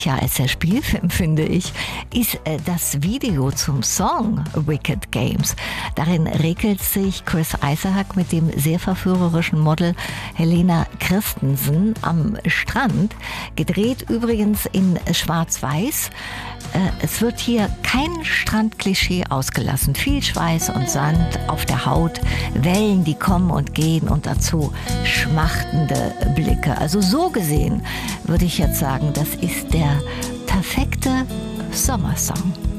als der Spielfilm, finde ich, ist das Video zum Song Wicked Games. Darin regelt sich Chris Isaak mit dem sehr verführerischen Model Helena Christensen am Strand. Gedreht übrigens in Schwarz-Weiß. Es wird hier kein Strandklischee ausgelassen. Viel Schweiß und Sand auf der Haut, Wellen, die kommen und gehen und dazu schmachtende Blicke. Also so gesehen würde ich jetzt sagen, das ist der perfekte Sommersong.